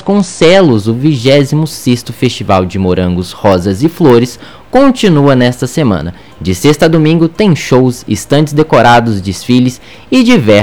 Vasconcelos, o 26º Festival de Morangos, Rosas e Flores, continua nesta semana. De sexta a domingo tem shows, estandes decorados, desfiles e diversos